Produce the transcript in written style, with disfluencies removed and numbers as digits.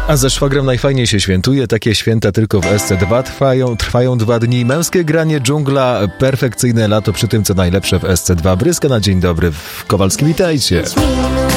A ze szwagrem najfajniej się świętuje. Takie święta tylko w SC2 trwają 2 dni. Męskie granie, dżungla, perfekcyjne lato przy tym, co najlepsze w SC2. Bryska na dzień dobry w Kowalskim. Witajcie.